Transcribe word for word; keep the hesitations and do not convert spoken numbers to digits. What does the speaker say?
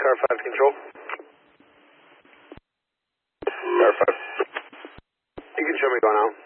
Car five control. Car five. You can show me going out.